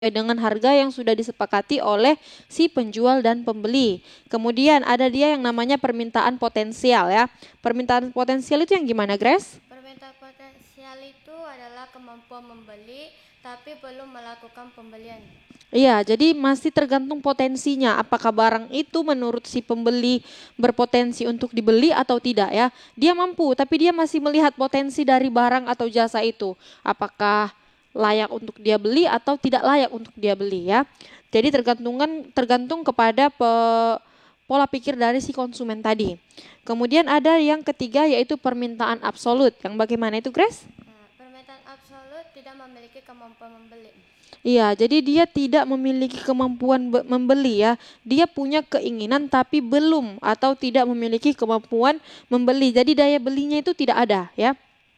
dengan harga yang sudah disepakati oleh si penjual dan pembeli. Kemudian ada dia yang namanya permintaan potensial ya. Permintaan potensial itu yang gimana, Grace? Permintaan potensial itu adalah kemampuan membeli tapi belum melakukan pembelian. Iya, jadi masih tergantung potensinya. Apakah barang itu menurut si pembeli berpotensi untuk dibeli atau tidak ya. Dia mampu, tapi dia masih melihat potensi dari barang atau jasa itu. Apakah layak untuk dia beli atau tidak layak untuk dia beli ya. Jadi tergantung kepada pola pikir dari si konsumen tadi. Kemudian ada yang ketiga yaitu permintaan absolut. Yang bagaimana itu, Grace? Permintaan absolut tidak memiliki kemampuan membeli. Iya, jadi dia tidak memiliki kemampuan membeli ya. Dia punya keinginan tapi belum atau tidak memiliki kemampuan membeli. Jadi daya belinya itu tidak ada ya.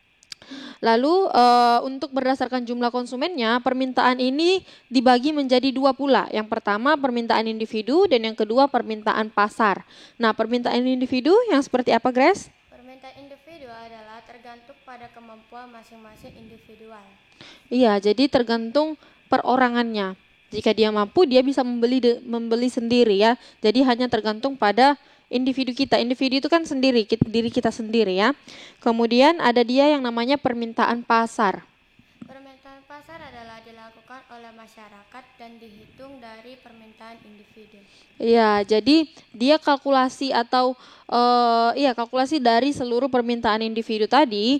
Lalu untuk berdasarkan jumlah konsumennya, permintaan ini dibagi menjadi dua pula. Yang pertama permintaan individu dan yang kedua permintaan pasar. Nah, permintaan individu yang seperti apa, Grace? Permintaan individu adalah tergantung pada kemampuan masing-masing individual. Iya, jadi tergantung perorangannya. Jika dia mampu, dia bisa membeli sendiri ya. Jadi hanya tergantung pada individu kita. Individu itu kan sendiri, diri kita sendiri ya. Kemudian ada dia yang namanya permintaan pasar. Permintaan pasar adalah dilakukan oleh masyarakat dan dihitung dari permintaan individu. Iya, jadi dia kalkulasi atau kalkulasi dari seluruh permintaan individu tadi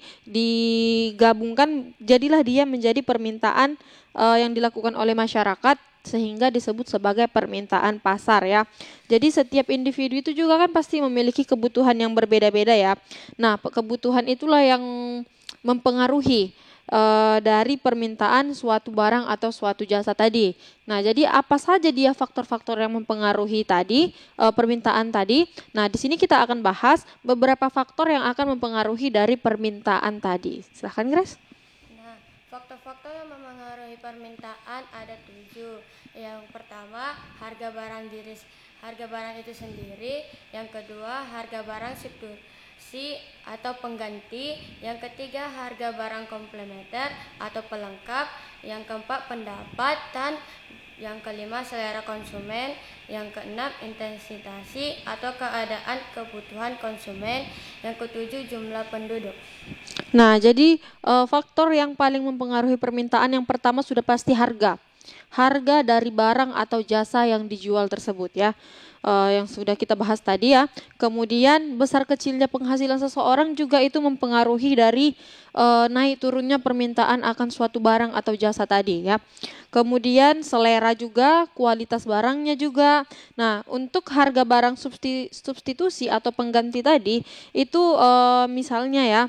digabungkan, jadilah dia menjadi permintaan yang dilakukan oleh masyarakat sehingga disebut sebagai permintaan pasar ya. Jadi setiap individu itu juga kan pasti memiliki kebutuhan yang berbeda-beda ya. Nah, kebutuhan itulah yang mempengaruhi dari permintaan suatu barang atau suatu jasa tadi. Nah, jadi apa saja dia faktor-faktor yang mempengaruhi tadi permintaan tadi? Nah, di sini kita akan bahas beberapa faktor yang akan mempengaruhi dari permintaan tadi. Silahkan, Grace. Nah, faktor-faktor yang mempengaruhi permintaan ada 7. Yang pertama, harga barang itu sendiri. Yang kedua, harga barang substitusi atau pengganti. Yang ketiga, harga barang komplementer atau pelengkap. Yang keempat, pendapatan. Yang kelima, selera konsumen. Yang keenam, intensitas atau keadaan kebutuhan konsumen. Yang ketujuh, jumlah penduduk. Nah, jadi faktor yang paling mempengaruhi permintaan yang pertama sudah pasti harga. Harga dari barang atau jasa yang dijual tersebut ya. Yang sudah kita bahas tadi ya. Kemudian besar kecilnya penghasilan seseorang juga itu mempengaruhi dari naik turunnya permintaan akan suatu barang atau jasa tadi ya. Kemudian selera juga, kualitas barangnya juga. Nah, untuk harga barang substitusi atau pengganti tadi itu misalnya ya,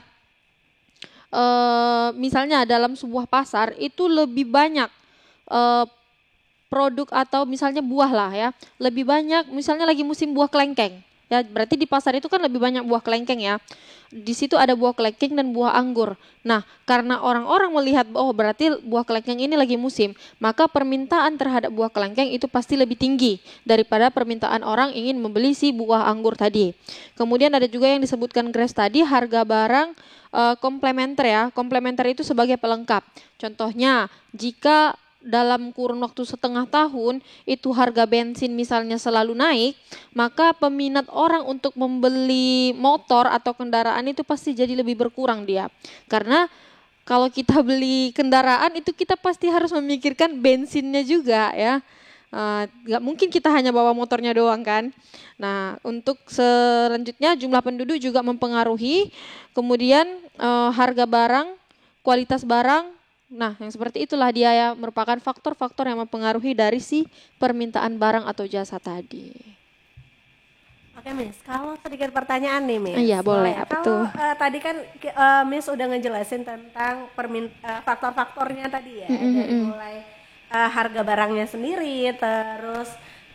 misalnya dalam sebuah pasar itu lebih banyak produk atau misalnya buah lah ya, lebih banyak misalnya lagi musim buah kelengkeng ya, berarti di pasar itu kan lebih banyak buah kelengkeng ya, di situ ada buah kelengkeng dan buah anggur. Nah, karena orang-orang melihat oh berarti buah kelengkeng ini lagi musim, maka permintaan terhadap buah kelengkeng itu pasti lebih tinggi daripada permintaan orang ingin membeli si buah anggur tadi. Kemudian ada juga yang disebutkan Grace tadi, harga barang komplementer ya. Komplementer itu sebagai pelengkap. Contohnya, jika dalam kurun waktu setengah tahun itu harga bensin misalnya selalu naik, maka peminat orang untuk membeli motor atau kendaraan itu pasti jadi lebih berkurang dia. Karena kalau kita beli kendaraan itu kita pasti harus memikirkan bensinnya juga ya. Nggak mungkin kita hanya bawa motornya doang kan. Nah, untuk selanjutnya jumlah penduduk juga mempengaruhi. Kemudian harga barang, kualitas barang. Nah, yang seperti itulah dia ya, merupakan faktor-faktor yang mempengaruhi dari si permintaan barang atau jasa tadi. Oke, Miss. Kalau sedikit pertanyaan nih, Miss. Iya, boleh. Apa tuh? Kalau tadi kan Miss udah ngejelasin tentang faktor-faktornya tadi ya, dari mulai harga barangnya sendiri, terus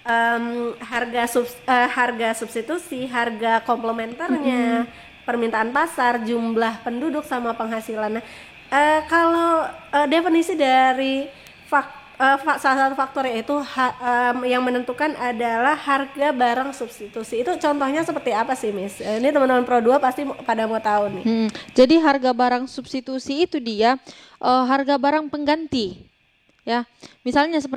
harga substitusi, harga komplementernya, permintaan pasar, jumlah penduduk sama penghasilan. Kalau definisi dari salah satu faktornya itu yang menentukan adalah harga barang substitusi. Itu contohnya seperti apa sih, Miss? Ini teman-teman Pro 2 pasti pada mau tahu nih. Jadi harga barang substitusi itu dia harga barang pengganti. ya. Misalnya seperti